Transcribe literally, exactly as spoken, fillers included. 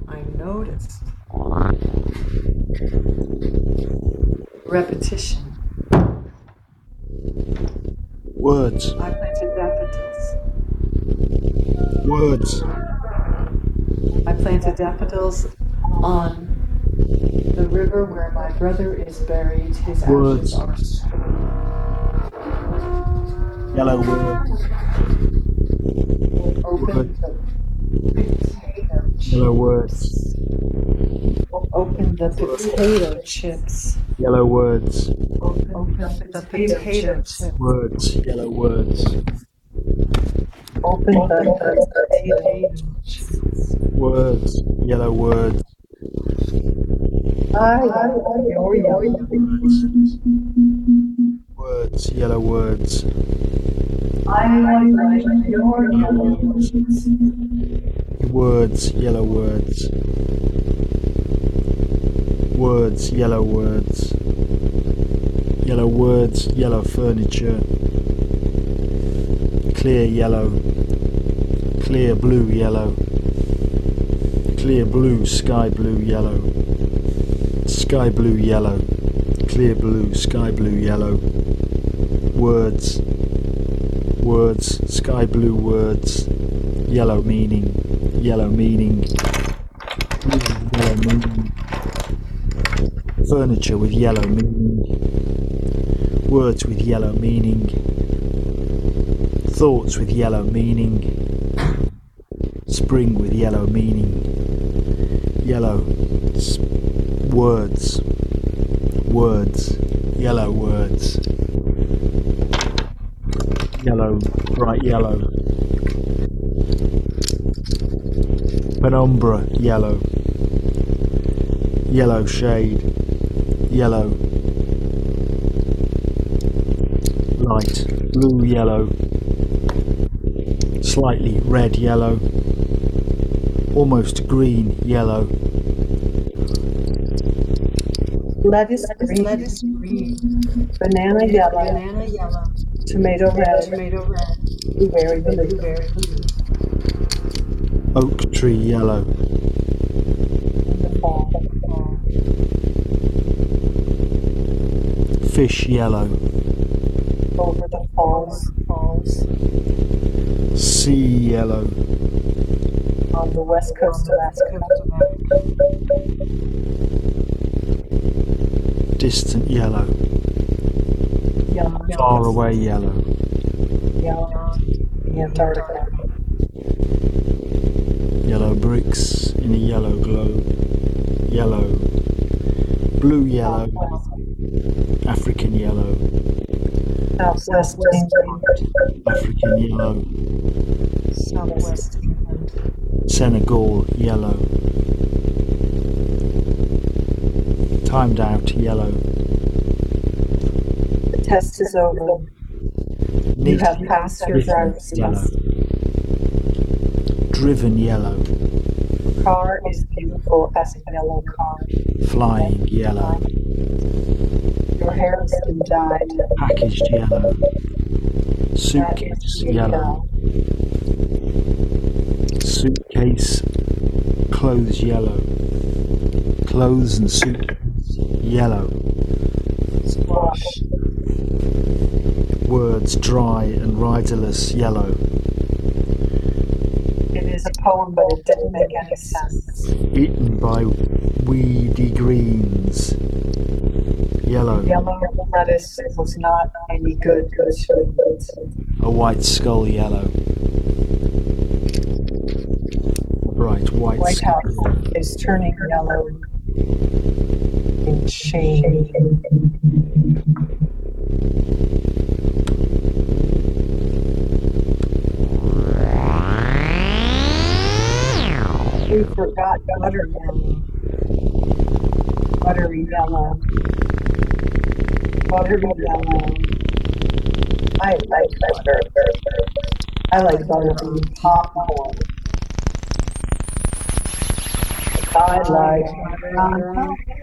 I noticed. Repetition. Words. I planted daffodils. Words. I planted daffodils on the river where my brother is buried. His Words. ashes are strewn. Yellow words. Open Words. the potato Yellow words. chips. Open the potato chips. Yellow words. Open the potato chips. Words. Yellow words. Open the potato chips. Words. Yellow words. I like your yellow Words. Yellow words. I like your yellow Words. Yellow words. Words. Yellow words. Yellow words. Yellow furniture. Clear yellow. Clear blue yellow. Clear blue, sky blue yellow. Sky blue yellow. Clear blue, sky blue yellow. Words. Words. Sky blue words. Yellow meaning. Yellow meaning. Yellow meaning. Furniture with yellow meaning. Words with yellow meaning. Thoughts with yellow meaning. Spring with yellow meaning. Yellow. S- words. Words. Yellow words. Yellow. Bright yellow. Penumbra. Yellow. Yellow shade. Yellow. Light. Blue yellow. Slightly red yellow. Almost green yellow. lettuce green, lettuce green, banana yellow, banana yellow, tomato red, tomato red, blueberry blue, blueberry blue, Oak tree yellow. the fall, the fall, Fish yellow. over the falls, falls, Sea yellow. on the west coast of Africa, Distant yellow. yellow, Far away yellow. yellow, Antarctica, Yellow bricks in a yellow globe. Yellow. Blue yellow. African yellow. southwest England, African yellow. southwest England, Senegal yellow. Timed out yellow. the test is over, you have passed your driver's yellow. test, Driven yellow. the car is beautiful as a yellow car, Flying yellow. your hair has been dyed, Packaged yellow. that is Suitcase to be yellow. Suitcase. Clothes yellow. Clothes and suitcase yellow. squash, Words dry and riderless yellow. it is a poem but it didn't make any sense, Eaten by weedy greens yellow. yellow lettuce was not any good to eat, A white skull yellow. Bright white White skull. House is turning yellow in shame. We forgot butter yellow. Buttery yellow. Buttery yellow. I like butter. I like buttery popcorn. I like butter on popcorn.